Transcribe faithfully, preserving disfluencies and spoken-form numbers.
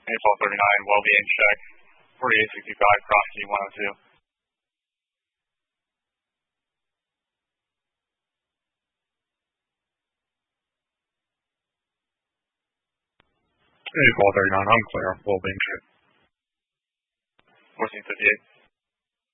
twelve thirty-nine, well-being check, forty-eight sixty-five, cross T one oh two. twelve thirty-nine, I'm clear, well-being check. fourteen fifty-eight.